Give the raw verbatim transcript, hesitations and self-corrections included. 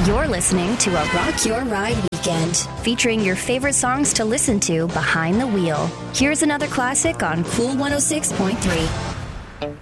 You're listening to a Rock Your Ride weekend, featuring your favorite songs to listen to behind the wheel. Here's another classic on Cool one oh six point three.